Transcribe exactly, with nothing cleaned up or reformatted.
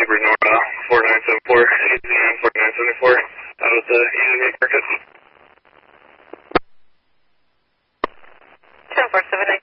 Hebrew Nora, four nine seven four, four nine seven four, out of the Union Market. seven four seven nine.